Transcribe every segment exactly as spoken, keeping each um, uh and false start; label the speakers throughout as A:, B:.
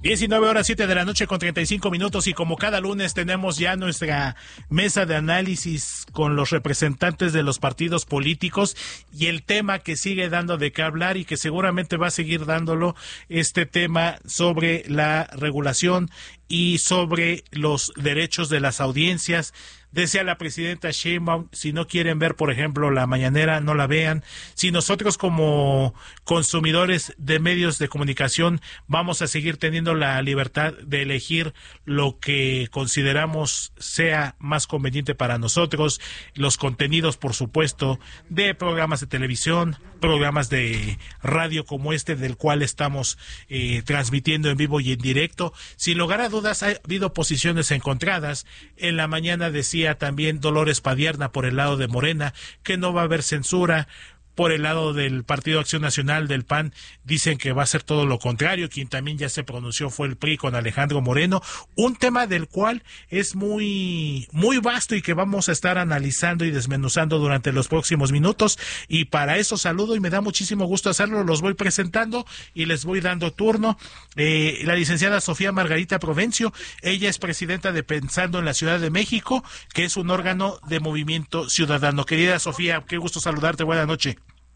A: diecinueve horas siete de la noche con treinta y cinco minutos, y como cada lunes tenemos ya nuestra mesa de análisis con los representantes de los partidos políticos, y el tema que sigue dando de qué hablar y que seguramente va a seguir dándolo, este tema sobre la regulación y sobre los derechos de las audiencias. Decía la presidenta Sheinbaum, si no quieren ver, por ejemplo, la mañanera, no la vean. Si nosotros como consumidores de medios de comunicación vamos a seguir teniendo la libertad de elegir lo que consideramos sea más conveniente para nosotros, los contenidos, por supuesto, de programas de televisión, programas de radio como este del cual estamos eh, transmitiendo en vivo y en directo. Sin lugar a dudas, ha habido posiciones encontradas. En la mañana decía también Dolores Padierna por el lado de Morena que no va a haber censura. Por el lado del Partido Acción Nacional, del P A N, dicen que va a ser todo lo contrario. Quien también ya se pronunció fue el P R I con Alejandro Moreno, un tema del cual es muy muy vasto y que vamos a estar analizando y desmenuzando durante los próximos minutos. Y para eso saludo y me da muchísimo gusto hacerlo, los voy presentando y les voy dando turno. Eh, la licenciada Sofía Margarita Provencio, ella es presidenta de Pensando en la Ciudad de México, que es un órgano de Movimiento Ciudadano. Querida Sofía, qué gusto saludarte, buena noche.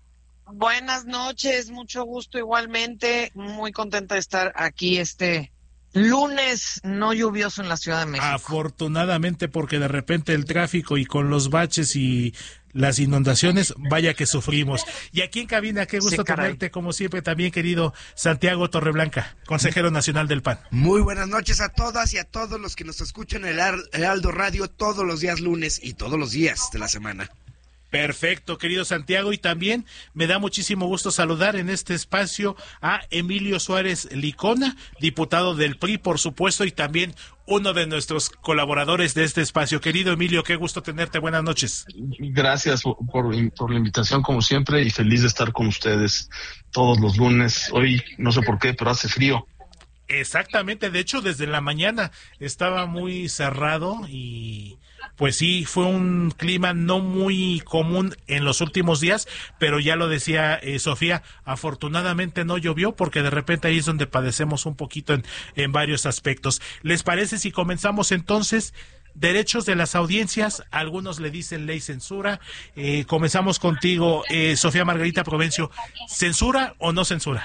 B: Buenas noches, mucho gusto igualmente, muy contenta de estar aquí este lunes no lluvioso en la Ciudad de México.
A: Afortunadamente, porque de repente el tráfico y con los baches y las inundaciones, vaya que sufrimos. Y aquí en cabina, qué gusto sí, tenerte como siempre también, querido Santiago Torreblanca, consejero nacional del P A N.
C: Muy buenas noches a todas y a todos los que nos escuchan en el Heraldo Radio todos los días lunes y todos los días de la semana.
A: Perfecto, querido Santiago, y también me da muchísimo gusto saludar en este espacio a Emilio Suárez Licona, diputado del P R I, por supuesto, y también uno de nuestros colaboradores de este espacio. Querido Emilio, qué gusto tenerte, buenas noches.
D: Gracias por, por la invitación, como siempre, y feliz de estar con ustedes todos los lunes. Hoy, no sé por qué, pero hace frío.
A: Exactamente, de hecho, desde la mañana estaba muy cerrado y pues sí, fue un clima no muy común en los últimos días, pero ya lo decía eh, Sofía, afortunadamente no llovió, porque de repente ahí es donde padecemos un poquito en, en varios aspectos. ¿Les parece si comenzamos entonces? Derechos de las audiencias, algunos le dicen ley censura. Eh, comenzamos contigo, eh, Sofía Margarita Provencio. ¿Censura o no censura?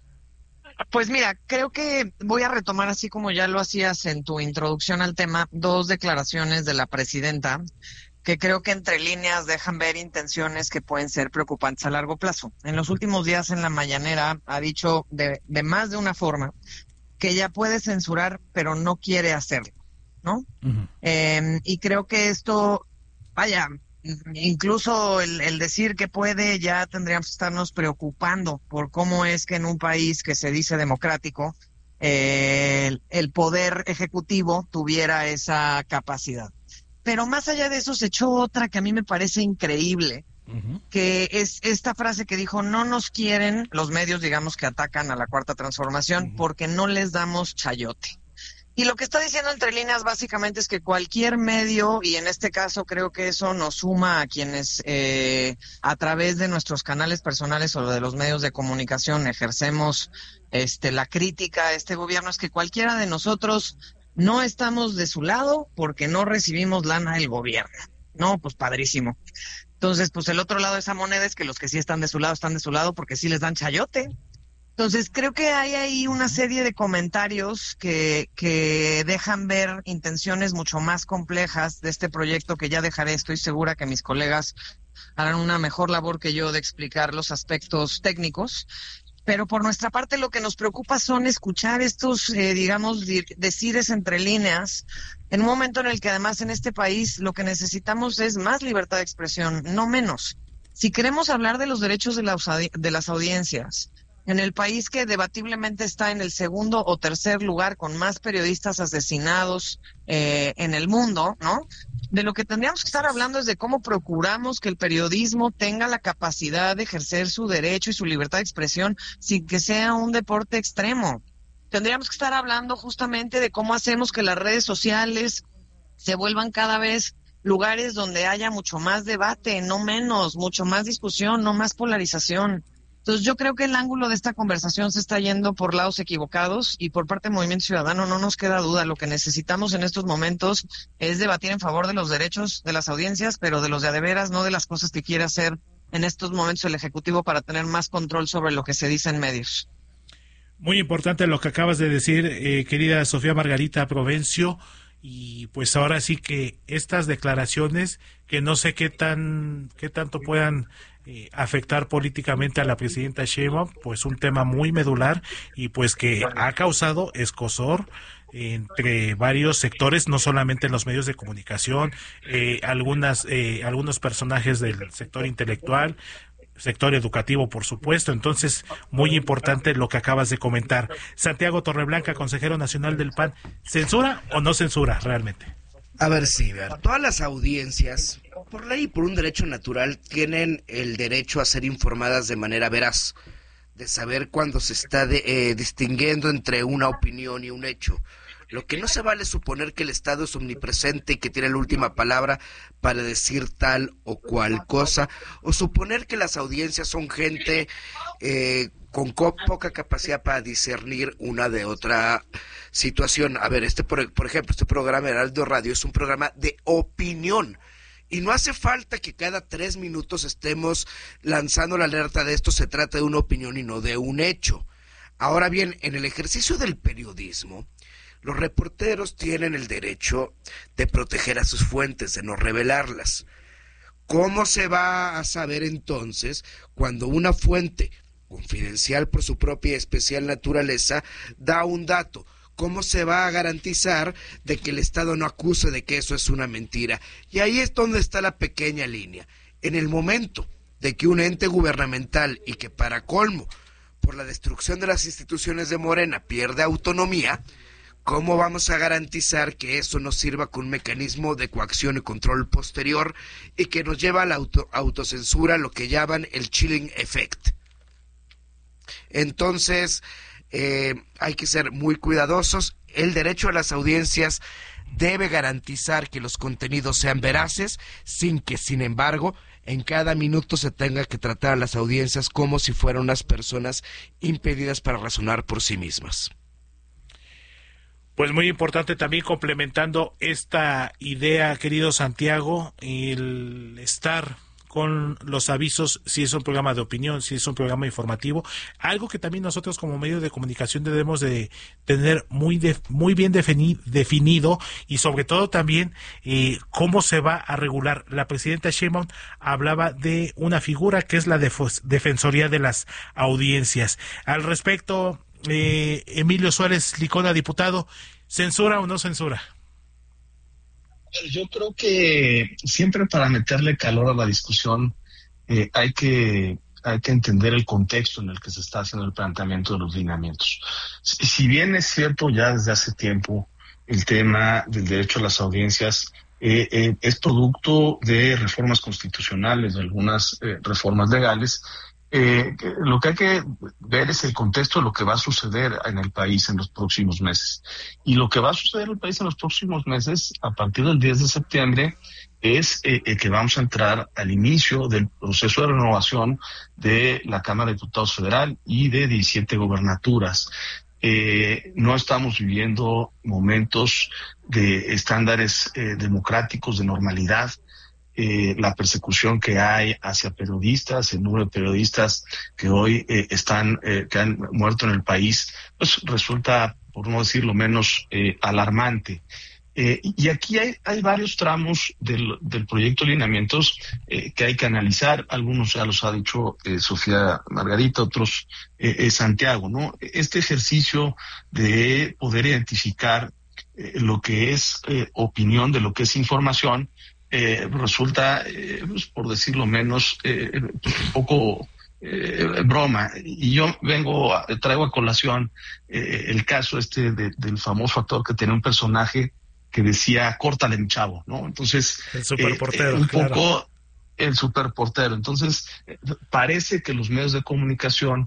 B: Pues mira, creo que voy a retomar, así como ya lo hacías en tu introducción al tema, dos declaraciones de la presidenta que creo que entre líneas dejan ver intenciones que pueden ser preocupantes a largo plazo. En los últimos días en la mañanera ha dicho de, de más de una forma que ella puede censurar, pero no quiere hacerlo, ¿no? Uh-huh. Eh, y creo que esto, vaya, incluso el, el decir que puede, ya tendríamos que estarnos preocupando por cómo es que en un país que se dice democrático, eh, el, el poder ejecutivo tuviera esa capacidad. Pero más allá de eso se echó otra que a mí me parece increíble, uh-huh. que es esta frase que dijo: no nos quieren los medios, digamos, que atacan a la Cuarta Transformación, uh-huh. porque no les damos chayote. Y lo que está diciendo entre líneas básicamente es que cualquier medio, y en este caso creo que eso nos suma a quienes eh, a través de nuestros canales personales o de los medios de comunicación ejercemos este, la crítica a este gobierno, es que cualquiera de nosotros no estamos de su lado porque no recibimos lana del gobierno. No, pues padrísimo. Entonces, pues el otro lado de esa moneda es que los que sí están de su lado están de su lado porque sí les dan chayote. Entonces, creo que hay ahí una serie de comentarios que, que dejan ver intenciones mucho más complejas de este proyecto, que ya dejaré, estoy segura que mis colegas harán una mejor labor que yo de explicar los aspectos técnicos. Pero por nuestra parte lo que nos preocupa son escuchar estos, eh, digamos, decires entre líneas, en un momento en el que además en este país lo que necesitamos es más libertad de expresión, no menos. Si queremos hablar de los derechos de las, de las audiencias, en el país que debatiblemente está en el segundo o tercer lugar con más periodistas asesinados eh, en el mundo, ¿no? De lo que tendríamos que estar hablando es de cómo procuramos que el periodismo tenga la capacidad de ejercer su derecho y su libertad de expresión sin que sea un deporte extremo. Tendríamos que estar hablando justamente de cómo hacemos que las redes sociales se vuelvan cada vez lugares donde haya mucho más debate, no menos, mucho más discusión, no más polarización. Entonces yo creo que el ángulo de esta conversación se está yendo por lados equivocados y por parte del Movimiento Ciudadano no nos queda duda. Lo que necesitamos en estos momentos es debatir en favor de los derechos de las audiencias, pero de los de a de veras, no de las cosas que quiere hacer en estos momentos el Ejecutivo para tener más control sobre lo que se dice en medios.
A: Muy importante lo que acabas de decir, eh, querida Sofía Margarita Provencio, y pues ahora sí que estas declaraciones que no sé qué tan qué tanto puedan eh, afectar políticamente a la presidenta Sheinbaum, pues un tema muy medular y pues que ha causado escozor entre varios sectores, no solamente en los medios de comunicación, eh, algunas eh, algunos personajes del sector intelectual, sector educativo, por supuesto. Entonces, muy importante lo que acabas de comentar. Santiago Torreblanca, consejero nacional del P A N, ¿censura o no censura realmente?
C: A ver, sí, ver. Todas las audiencias, por ley y por un derecho natural, tienen el derecho a ser informadas de manera veraz, de saber cuándo se está de, eh, distinguiendo entre una opinión y un hecho. Lo que no se vale es suponer que el Estado es omnipresente y que tiene la última palabra para decir tal o cual cosa, o suponer que las audiencias son gente eh, con co- poca capacidad para discernir una de otra situación. A ver, este por, por ejemplo, este programa Heraldo Radio es un programa de opinión. Y no hace falta que cada tres minutos estemos lanzando la alerta de esto se trata de una opinión y no de un hecho. Ahora bien, en el ejercicio del periodismo, los reporteros tienen el derecho de proteger a sus fuentes, de no revelarlas. ¿Cómo se va a saber entonces cuando una fuente, confidencial por su propia y especial naturaleza, da un dato? ¿Cómo se va a garantizar de que el Estado no acuse de que eso es una mentira? Y ahí es donde está la pequeña línea. En el momento de que un ente gubernamental, y que para colmo, por la destrucción de las instituciones de Morena, pierde autonomía, ¿cómo vamos a garantizar que eso nos sirva como un mecanismo de coacción y control posterior y que nos lleva a la auto, autocensura, lo que llaman el chilling effect? Entonces, eh, hay que ser muy cuidadosos. El derecho a las audiencias debe garantizar que los contenidos sean veraces, sin que, sin embargo, en cada minuto se tenga que tratar a las audiencias como si fueran unas personas impedidas para razonar por sí mismas.
A: Pues muy importante también, complementando esta idea, querido Santiago, el estar con los avisos, si es un programa de opinión, si es un programa informativo, algo que también nosotros como medio de comunicación debemos de tener muy de, muy bien defini, definido, y sobre todo también eh, cómo se va a regular. La presidenta Sheinbaum hablaba de una figura que es la def- Defensoría de las Audiencias. Al respecto, eh, Emilio Suárez Licona, diputado, ¿censura o no censura?
D: Yo creo que siempre para meterle calor a la discusión eh, hay que hay que entender el contexto en el que se está haciendo el planteamiento de los lineamientos. Si, si bien es cierto ya desde hace tiempo el tema del derecho a las audiencias eh, eh, es producto de reformas constitucionales, de algunas eh, reformas legales, Eh, lo que hay que ver es el contexto de lo que va a suceder en el país en los próximos meses. Y lo que va a suceder en el país en los próximos meses, a partir del diez de septiembre, es eh, eh, que vamos a entrar al inicio del proceso de renovación de la Cámara de Diputados Federal y de diecisiete gobernaturas. Eh, no estamos viviendo momentos de estándares eh, democráticos, de normalidad. Eh, la persecución que hay hacia periodistas, el número de periodistas que hoy eh, están, eh, que han muerto en el país, pues resulta, por no decirlo menos, eh, alarmante. Eh, y aquí hay, hay varios tramos del, del proyecto de lineamientos eh, que hay que analizar. Algunos ya los ha dicho eh, Sofía Margarita, otros eh, eh, Santiago, ¿no? Este ejercicio de poder identificar eh, lo que es eh, opinión de lo que es información, Eh, resulta, eh, pues, por decirlo menos, eh, un poco eh, broma. Y yo vengo, a, traigo a colación eh, el caso este de, del famoso actor que tenía un personaje que decía, córtale mi chavo, ¿no? Entonces,
A: el superportero,
D: eh, eh, un
A: claro.
D: poco el superportero. Entonces, eh, parece que los medios de comunicación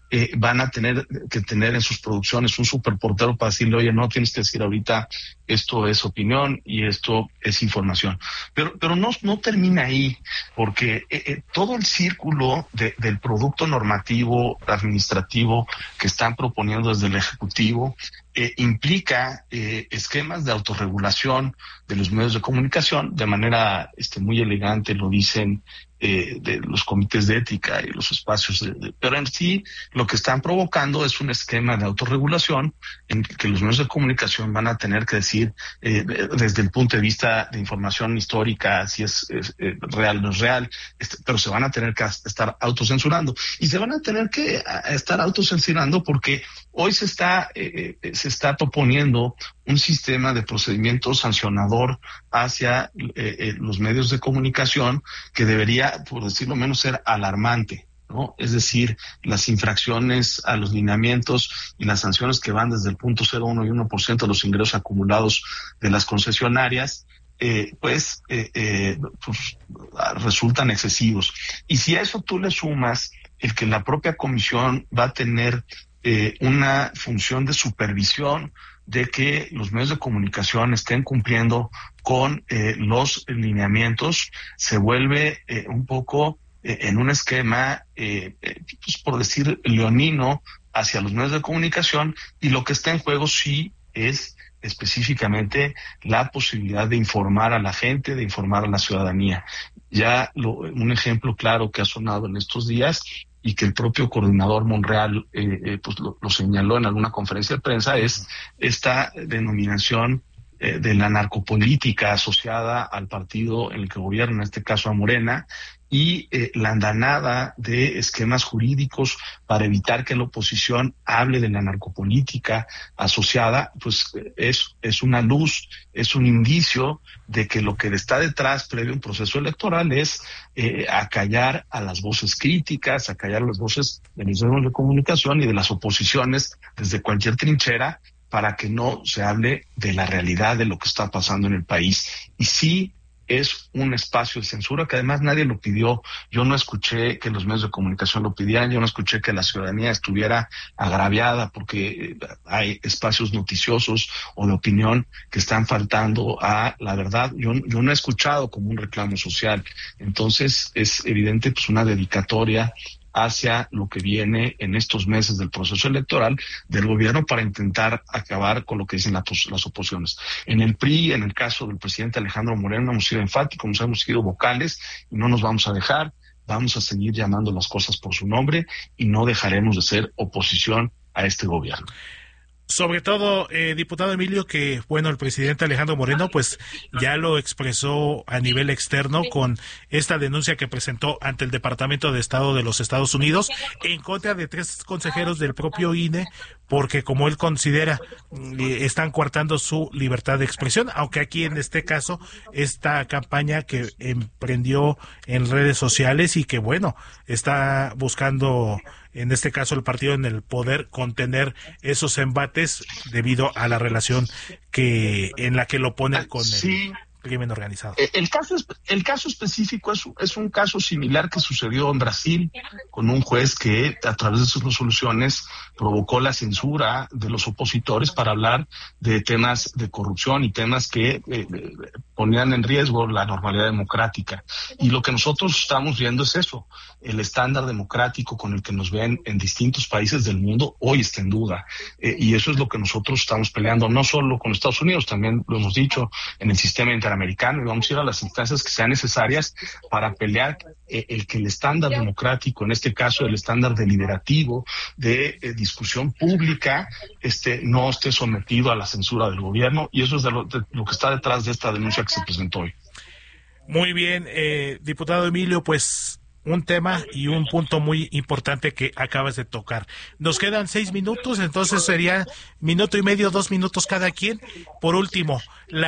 D: eh, van a tener que tener en sus producciones un superportero para decirle, oye, no tienes que decir ahorita esto es opinión y esto es información. Pero pero no, no termina ahí, porque eh, eh, todo el círculo de, del producto normativo, administrativo que están proponiendo desde el Ejecutivo eh, implica eh, esquemas de autorregulación de los medios de comunicación, de manera este, muy elegante lo dicen eh, de los comités de ética y los espacios, de, de, pero en sí lo que están provocando es un esquema de autorregulación en que los medios de comunicación van a tener que decir eh, desde el punto de vista de información histórica si es, es, es real o no es real, este, pero se van a tener que estar autocensurando y se van a tener que a, a estar autocensurando porque hoy se está eh, se está proponiendo un sistema de procedimiento sancionador hacia eh, eh, los medios de comunicación que debería, por decirlo menos, ser alarmante, ¿no? Es decir, las infracciones a los lineamientos y las sanciones que van desde el punto cero uno y uno por ciento de los ingresos acumulados de las concesionarias, eh, pues, eh, eh, pues resultan excesivos. Y si a eso tú le sumas el que la propia comisión va a tener eh, una función de supervisión de que los medios de comunicación estén cumpliendo con eh, los lineamientos, se vuelve eh, un poco eh, en un esquema, eh, eh, pues por decir, leonino hacia los medios de comunicación, y lo que está en juego sí es específicamente la posibilidad de informar a la gente, de informar a la ciudadanía. Ya lo, un ejemplo claro que ha sonado en estos días y que el propio coordinador Monreal eh, eh, pues lo, lo señaló en alguna conferencia de prensa es esta denominación eh, de la narcopolítica asociada al partido en el que gobierna, en este caso a Morena, y eh, la andanada de esquemas jurídicos para evitar que la oposición hable de la narcopolítica asociada, pues es, es una luz, es un indicio de que lo que está detrás, previo a un proceso electoral, es eh, acallar a las voces críticas, acallar a las voces de los medios de comunicación y de las oposiciones desde cualquier trinchera para que no se hable de la realidad de lo que está pasando en el país. Y sí, es un espacio de censura que además nadie lo pidió. Yo no escuché que los medios de comunicación lo pidieran, yo no escuché que la ciudadanía estuviera agraviada porque hay espacios noticiosos o de opinión que están faltando a la verdad. Yo, yo no he escuchado como un reclamo social. Entonces es evidente pues una dedicatoria hacia lo que viene en estos meses del proceso electoral del gobierno para intentar acabar con lo que dicen las, las oposiciones. En el P R I, en el caso del presidente Alejandro Moreno, hemos sido enfáticos, hemos sido vocales y no nos vamos a dejar, vamos a seguir llamando las cosas por su nombre y no dejaremos de ser oposición a este gobierno.
A: Sobre todo, eh, diputado Emilio, que bueno, el presidente Alejandro Moreno pues ya lo expresó a nivel externo con esta denuncia que presentó ante el Departamento de Estado de los Estados Unidos en contra de tres consejeros del propio I N E, porque como él considera eh, están coartando su libertad de expresión, aunque aquí en este caso esta campaña que emprendió en redes sociales y que bueno, está buscando en este caso el partido en el poder contener esos embates debido a la relación que en la que lo ponen con
D: sí.
A: el crimen organizado.
D: El caso el caso específico es, es un caso similar que sucedió en Brasil con un juez que a través de sus resoluciones provocó la censura de los opositores para hablar de temas de corrupción y temas que eh, ponían en riesgo la normalidad democrática. Y lo que nosotros estamos viendo es eso, el estándar democrático con el que nos ven en distintos países del mundo hoy está en duda. Eh, y eso es lo que nosotros estamos peleando, no solo con Estados Unidos, también lo hemos dicho en el sistema interamericano, y vamos a ir a las instancias que sean necesarias para pelear eh, el que el estándar democrático, en este caso el estándar deliberativo de eh, discusión pública, este no esté sometido a la censura del gobierno, y eso es de lo, de lo que está detrás de esta denuncia que se presentó hoy.
A: Muy bien, eh, diputado Emilio, pues un tema y un punto muy importante que acabas de tocar. Nos quedan seis minutos, entonces sería minuto y medio, dos minutos cada quien. Por último,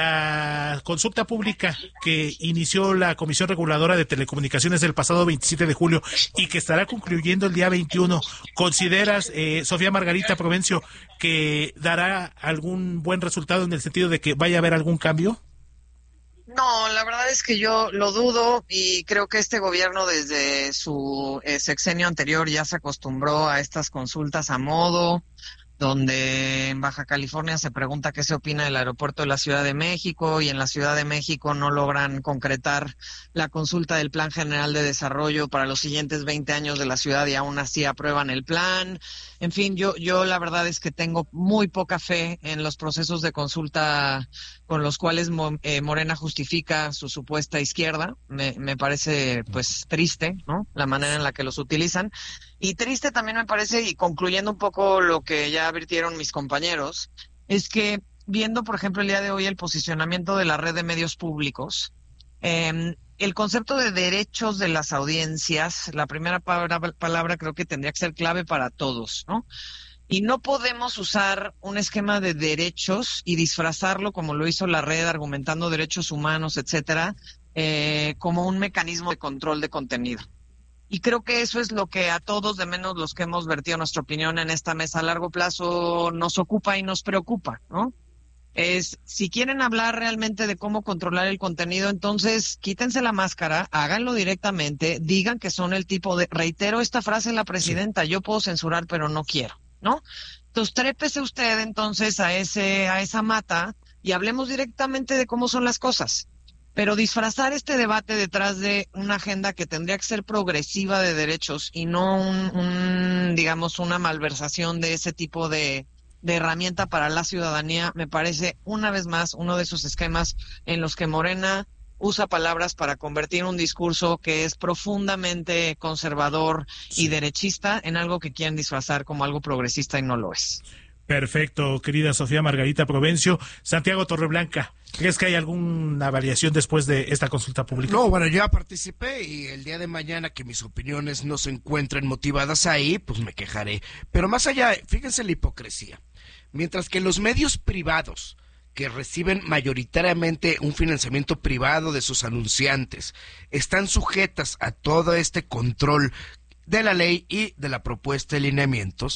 A: la consulta pública que inició la Comisión Reguladora de Telecomunicaciones el pasado veintisiete de julio y que estará concluyendo el día veintiuno, ¿consideras, eh, Sofía Margarita Provencio, que dará algún buen resultado en el sentido de que vaya a haber algún cambio?
B: No, la verdad es que yo lo dudo y creo que este gobierno desde su eh, sexenio anterior ya se acostumbró a estas consultas a modo, donde en Baja California se pregunta qué se opina del aeropuerto de la Ciudad de México y en la Ciudad de México no logran concretar la consulta del Plan General de Desarrollo para los siguientes veinte años de la ciudad y aún así aprueban el plan. En fin, yo, yo la verdad es que tengo muy poca fe en los procesos de consulta con los cuales Mo, eh, Morena justifica su supuesta izquierda. Me, me parece pues triste, ¿no? La manera en la que los utilizan. Y triste también me parece, y concluyendo un poco lo que ya advirtieron mis compañeros, es que viendo, por ejemplo, el día de hoy el posicionamiento de la red de medios públicos, eh, el concepto de derechos de las audiencias, la primera palabra, palabra creo que tendría que ser clave para todos, ¿no? Y no podemos usar un esquema de derechos y disfrazarlo como lo hizo la red, argumentando derechos humanos, etcétera, eh, como un mecanismo de control de contenido. Y creo que eso es lo que a todos, de menos los que hemos vertido nuestra opinión en esta mesa a largo plazo, nos ocupa y nos preocupa, ¿no? Es, si quieren hablar realmente de cómo controlar el contenido, entonces quítense la máscara, háganlo directamente, digan que son el tipo de... Reitero esta frase de la presidenta, yo puedo censurar, pero no quiero, ¿no? Entonces trépese usted entonces a ese, a esa mata y hablemos directamente de cómo son las cosas. Pero disfrazar este debate detrás de una agenda que tendría que ser progresiva de derechos y no un, un digamos, una malversación de ese tipo de, de herramienta para la ciudadanía, me parece una vez más uno de esos esquemas en los que Morena usa palabras para convertir un discurso que es profundamente conservador y derechista en algo que quieren disfrazar como algo progresista y no lo es.
A: Perfecto, querida Sofía Margarita Provencio. Santiago Torreblanca, ¿crees que hay alguna variación después de esta consulta pública?
C: No, bueno, yo ya participé y el día de mañana que mis opiniones no se encuentren motivadas ahí, pues me quejaré. Pero más allá, fíjense la hipocresía. Mientras que los medios privados, que reciben mayoritariamente un financiamiento privado de sus anunciantes, están sujetas a todo este control de la ley y de la propuesta de lineamientos,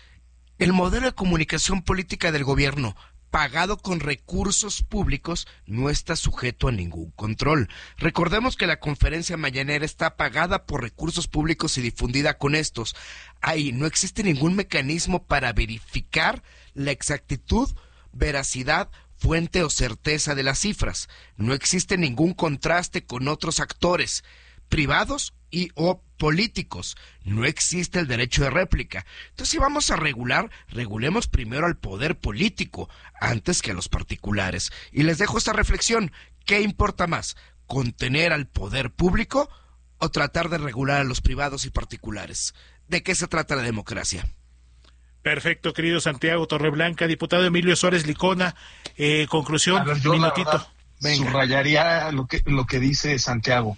C: el modelo de comunicación política del gobierno, pagado con recursos públicos, no está sujeto a ningún control. Recordemos que la conferencia mañanera está pagada por recursos públicos y difundida con estos. Ahí no existe ningún mecanismo para verificar la exactitud, veracidad, fuente o certeza de las cifras. No existe ningún contraste con otros actores, privados y o políticos. No existe el derecho de réplica. Entonces, si vamos a regular, regulemos primero al poder político antes que a los particulares. Y les dejo esta reflexión. ¿Qué importa más? ¿Contener al poder público o tratar de regular a los privados y particulares? ¿De qué se trata la democracia?
A: Perfecto, querido Santiago Torreblanca. Diputado Emilio Suárez Licona, eh, conclusión,
D: ver, yo,
A: minutito.
D: Verdad, subrayaría lo que, lo que dice Santiago.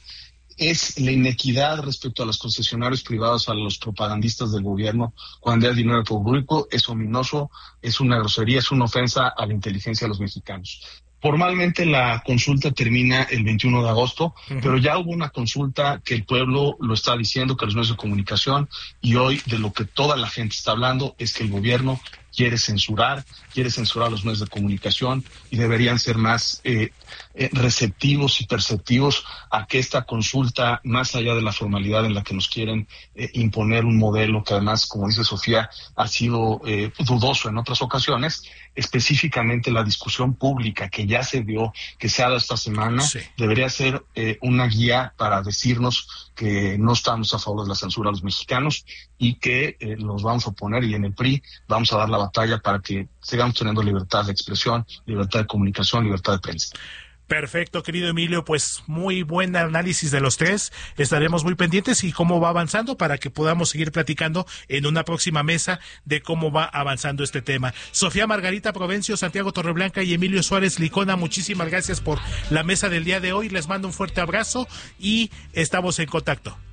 D: Es la inequidad respecto a los concesionarios privados, a los propagandistas del gobierno, cuando es dinero público, es ominoso, es una grosería, es una ofensa a la inteligencia de los mexicanos. Formalmente la consulta termina el veintiuno de agosto, uh-huh. pero ya hubo una consulta que el pueblo lo está diciendo, que los medios de comunicación, y hoy de lo que toda la gente está hablando es que el gobierno quiere censurar, quiere censurar a los medios de comunicación y deberían ser más eh, eh, receptivos y perceptivos a que esta consulta, más allá de la formalidad en la que nos quieren eh, imponer un modelo que además, como dice Sofía, ha sido eh, dudoso en otras ocasiones, específicamente la discusión pública que ya se dio, que se ha dado esta semana, sí. debería ser eh, una guía para decirnos que no estamos a favor de la censura a los mexicanos y que eh, los vamos a oponer, y en el P R I vamos a dar la batalla para que sigamos teniendo libertad de expresión, libertad de comunicación, libertad de prensa.
A: Perfecto, querido Emilio, pues muy buen análisis de los tres. Estaremos muy pendientes y cómo va avanzando para que podamos seguir platicando en una próxima mesa de cómo va avanzando este tema. Sofía Margarita Provencio, Santiago Torreblanca y Emilio Suárez Licona, muchísimas gracias por la mesa del día de hoy. Les mando un fuerte abrazo y estamos en contacto.